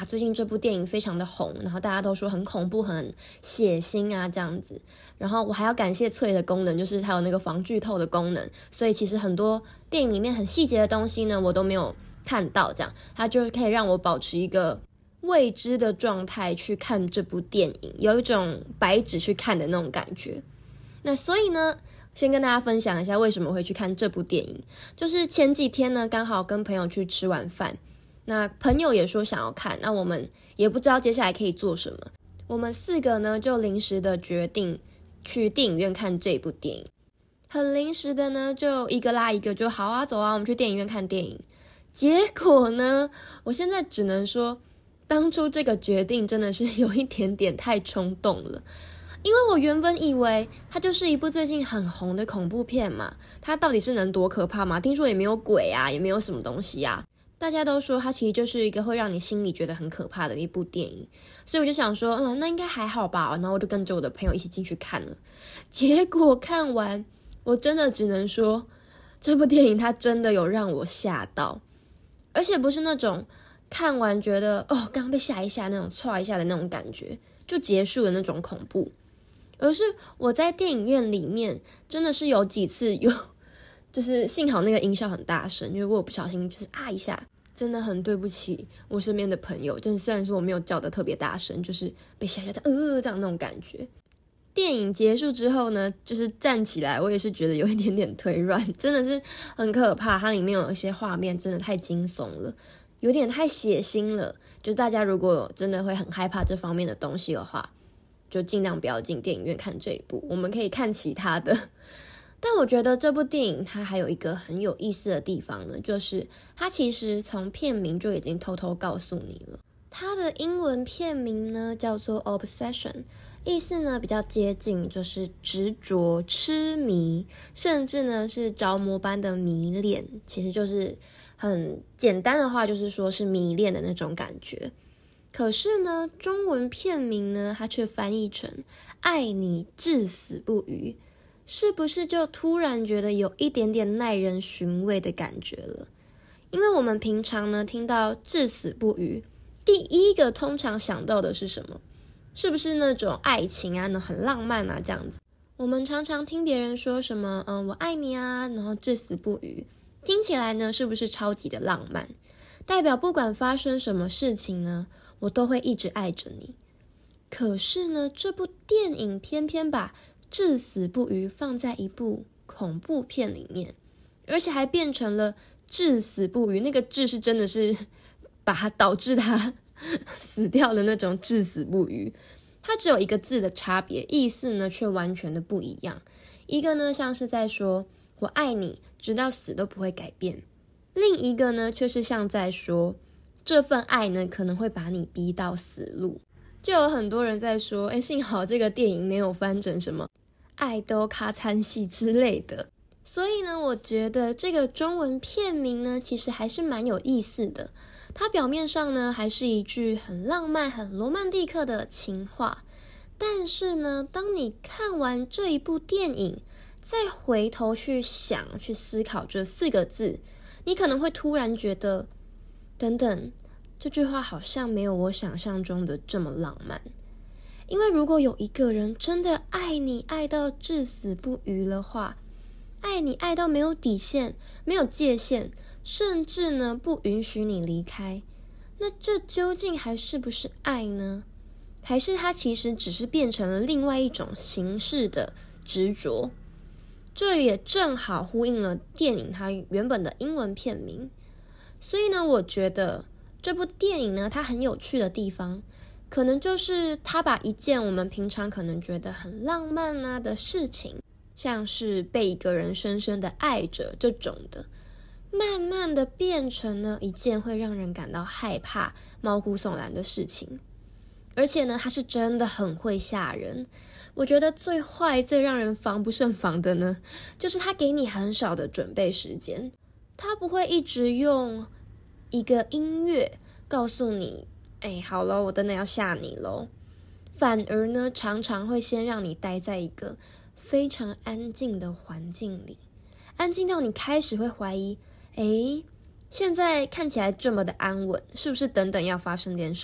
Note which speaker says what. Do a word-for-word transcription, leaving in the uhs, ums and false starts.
Speaker 1: 最近这部电影非常的红，然后大家都说很恐怖很血腥啊这样子。然后我还要感谢脆的功能，就是它有那个防剧透的功能，所以其实很多电影里面很细节的东西呢我都没有看到，这样它就可以让我保持一个未知的状态去看这部电影，有一种白纸去看的那种感觉。那所以呢先跟大家分享一下为什么会去看这部电影，就是前几天呢刚好跟朋友去吃晚饭，那朋友也说想要看，那我们也不知道接下来可以做什么，我们四个呢就临时的决定去电影院看这部电影，很临时的呢就一个拉一个，就好啊走啊我们去电影院看电影。结果呢我现在只能说当初这个决定真的是有一点点太冲动了，因为我原本以为它就是一部最近很红的恐怖片嘛，它到底是能多可怕吗？听说也没有鬼啊，也没有什么东西啊，大家都说它其实就是一个会让你心里觉得很可怕的一部电影，所以我就想说嗯，那应该还好吧，然后我就跟着我的朋友一起进去看了。结果看完我真的只能说这部电影它真的有让我吓到，而且不是那种看完觉得哦刚刚被吓一下那种唰一下的那种感觉就结束的那种恐怖，而是我在电影院里面真的是有几次有就是幸好那个音效很大声，因为我不小心就是啊一下，真的很对不起我身边的朋友，就是虽然说我没有叫得特别大声，就是被吓吓的呃这样那种感觉。电影结束之后呢就是站起来我也是觉得有一点点腿软，真的是很可怕，它里面有一些画面真的太惊悚了，有点太血腥了，就大家如果真的会很害怕这方面的东西的话，就尽量不要进电影院看这一部，我们可以看其他的。但我觉得这部电影它还有一个很有意思的地方呢，就是它其实从片名就已经偷偷告诉你了。它的英文片名呢叫做 Obsession， 意思呢比较接近就是执着、痴迷，甚至呢是着魔般的迷恋，其实就是很简单的话就是说是迷恋的那种感觉。可是呢中文片名呢它却翻译成爱你至死不渝，是不是就突然觉得有一点点耐人寻味的感觉了？因为我们平常呢听到至死不渝，第一个通常想到的是什么？是不是那种爱情啊，很浪漫啊这样子？我们常常听别人说什么嗯，我爱你啊，然后至死不渝，听起来呢是不是超级的浪漫？代表不管发生什么事情呢我都会一直爱着你。可是呢这部电影偏偏把至死不渝放在一部恐怖片里面，而且还变成了至死不渝，那个至是真的是把它导致它死掉的那种至死不渝，它只有一个字的差别，意思呢却完全的不一样。一个呢像是在说我爱你直到死都不会改变，另一个呢却是像在说这份爱呢可能会把你逼到死路。就有很多人在说诶幸好这个电影没有翻成什么爱都卡餐戏之类的。所以呢我觉得这个中文片名呢其实还是蛮有意思的，它表面上呢还是一句很浪漫很罗曼蒂克的情话，但是呢当你看完这一部电影再回头去想去思考这四个字，你可能会突然觉得等等，这句话好像没有我想象中的这么浪漫。因为如果有一个人真的爱你爱到至死不渝的话，爱你爱到没有底线没有界限，甚至呢不允许你离开，那这究竟还是不是爱呢？还是它其实只是变成了另外一种形式的执着？这也正好呼应了电影它原本的英文片名。所以呢我觉得这部电影呢它很有趣的地方可能就是它把一件我们平常可能觉得很浪漫啊的事情，像是被一个人深深的爱着这种的，慢慢的变成了一件会让人感到害怕毛骨悚然的事情。而且呢它是真的很会吓人。我觉得最坏最让人防不胜防的呢就是它给你很少的准备时间，它不会一直用一个音乐告诉你哎，好咯，我真的要吓你咯，反而呢常常会先让你待在一个非常安静的环境里，安静到你开始会怀疑诶，现在看起来这么的安稳，是不是等等要发生点什